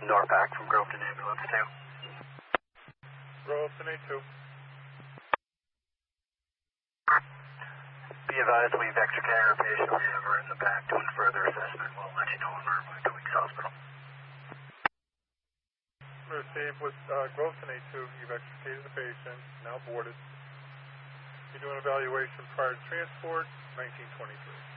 Norpac from Groveton Ambulance 2. Groveton A2. Be advised we've extricated our patient. We have her in the back doing further assessment. We'll let you know when we're moved to Weeks Hospital. Received with Groveton A2. You've extricated the patient, now boarded. You're doing evaluation prior to transport, 1923.